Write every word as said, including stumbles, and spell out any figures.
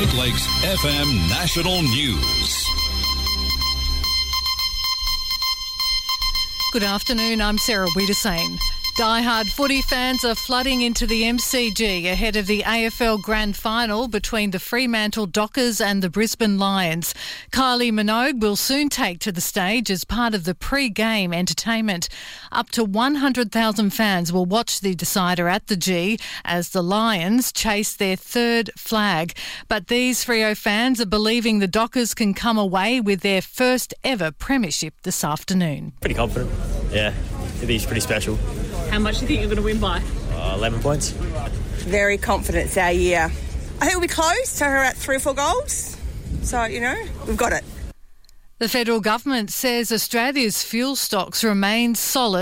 Great Lakes F M National News. Good afternoon, I'm Sarah Wiedersane. Die-hard footy fans are flooding into the M C G ahead of the A F L Grand Final between the Fremantle Dockers and the Brisbane Lions. Kylie Minogue will soon take to the stage as part of the pre-game entertainment. Up to one hundred thousand fans will watch the decider at the G as the Lions chase their third flag. But these Freo fans are believing the Dockers can come away with their first ever premiership this afternoon. Pretty confident, yeah. I think it's pretty special. How much do you think you're going to win by? Uh, eleven points. Very confident it's our year. I think we'll be close, so we're at three or four goals. So, you know, we've got it. The federal government says Australia's fuel stocks remain solid